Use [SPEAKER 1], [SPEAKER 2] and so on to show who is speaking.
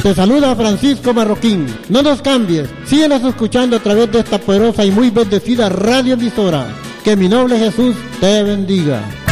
[SPEAKER 1] Te saluda Francisco Marroquín. No nos cambies, síguenos escuchando a través de esta poderosa y muy bendecida radioemisora. Que mi noble Jesús te bendiga.